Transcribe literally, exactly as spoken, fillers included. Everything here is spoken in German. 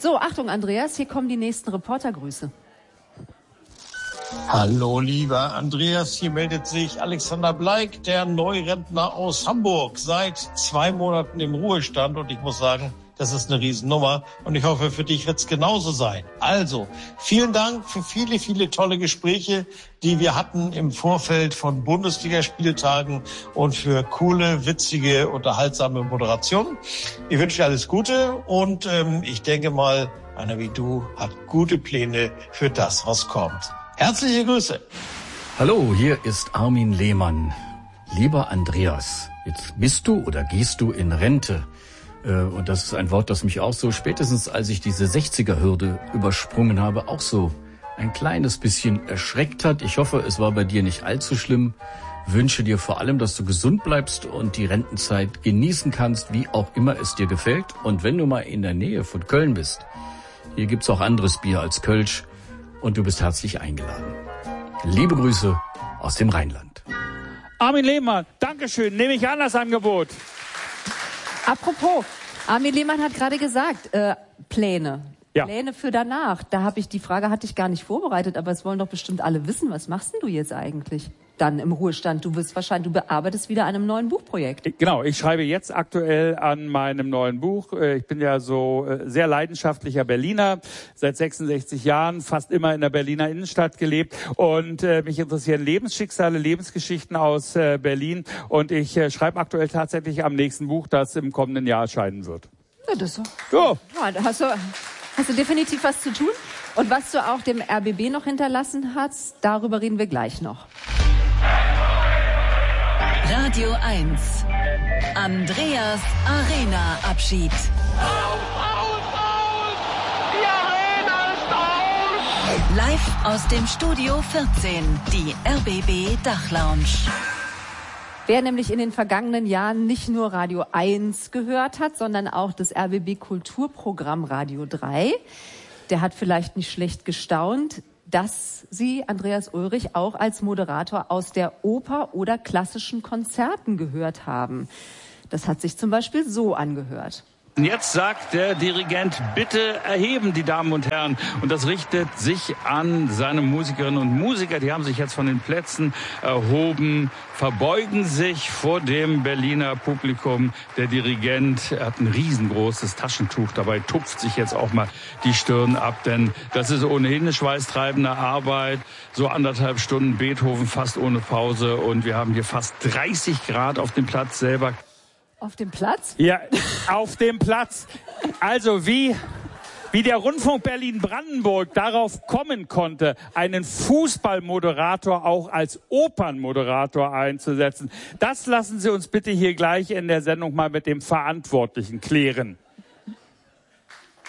So, Achtung, Andreas, hier kommen die nächsten Reportergrüße. Hallo, lieber Andreas, hier meldet sich Alexander Bleik, der Neurentner aus Hamburg, seit zwei Monaten im Ruhestand. Und ich muss sagen, das ist eine Riesennummer. Und ich hoffe, für dich wird es genauso sein. Also, vielen Dank für viele, viele tolle Gespräche, die wir hatten im Vorfeld von Bundesligaspieltagen und für coole, witzige, unterhaltsame Moderation. Ich wünsche dir alles Gute und ähm, ich denke mal, einer wie du hat gute Pläne für das, was kommt. Herzliche Grüße. Hallo, hier ist Armin Lehmann. Lieber Andreas, jetzt bist du oder gehst du in Rente. Und das ist ein Wort, das mich auch so spätestens, als ich diese sechziger-Hürde übersprungen habe, auch so ein kleines bisschen erschreckt hat. Ich hoffe, es war bei dir nicht allzu schlimm. Wünsche dir vor allem, dass du gesund bleibst und die Rentenzeit genießen kannst, wie auch immer es dir gefällt. Und wenn du mal in der Nähe von Köln bist, hier gibt's auch anderes Bier als Kölsch. Und du bist herzlich eingeladen. Liebe Grüße aus dem Rheinland. Armin Lehmann, Dankeschön, nehme ich an das Angebot. Apropos, Armin Lehmann hat gerade gesagt, äh, Pläne. Ja. Pläne für danach. Da habe ich die Frage, hatte ich gar nicht vorbereitet, aber es wollen doch bestimmt alle wissen, was machst denn du jetzt eigentlich? Dann im Ruhestand. Du wirst wahrscheinlich, du bearbeitest wieder an einem neuen Buchprojekt. Genau, ich schreibe jetzt aktuell an meinem neuen Buch. Ich bin ja so sehr leidenschaftlicher Berliner, seit sechsundsechzig Jahren, fast immer in der Berliner Innenstadt gelebt und äh, mich interessieren Lebensschicksale, Lebensgeschichten aus äh, Berlin und ich äh, schreibe aktuell tatsächlich am nächsten Buch, das im kommenden Jahr erscheinen wird. Ja, das ist so. So. Ja, da hast du, hast du definitiv was zu tun. Und was du auch dem R B B noch hinterlassen hast, darüber reden wir gleich noch. Radio eins. Andreas Arena-Abschied. Aus, aus, aus! Die Arena ist aus! Live aus dem Studio vierzehn, die R B B Dachlounge. Wer nämlich in den vergangenen Jahren nicht nur Radio eins gehört hat, sondern auch das R B B Kulturprogramm Radio drei, der hat vielleicht nicht schlecht gestaunt, dass Sie, Andreas Ulrich, auch als Moderator aus der Oper oder klassischen Konzerten gehört haben. Das hat sich zum Beispiel so angehört. Jetzt sagt der Dirigent, bitte erheben, die Damen und Herren. Und das richtet sich an seine Musikerinnen und Musiker. Die haben sich jetzt von den Plätzen erhoben, verbeugen sich vor dem Berliner Publikum. Der Dirigent hat ein riesengroßes Taschentuch dabei, tupft sich jetzt auch mal die Stirn ab. Denn das ist ohnehin eine schweißtreibende Arbeit. So anderthalb Stunden Beethoven fast ohne Pause. Und wir haben hier fast dreißig Grad auf dem Platz selber. Auf dem Platz? Ja, auf dem Platz. Also wie, wie der Rundfunk Berlin-Brandenburg darauf kommen konnte, einen Fußballmoderator auch als Opernmoderator einzusetzen, das lassen Sie uns bitte hier gleich in der Sendung mal mit dem Verantwortlichen klären.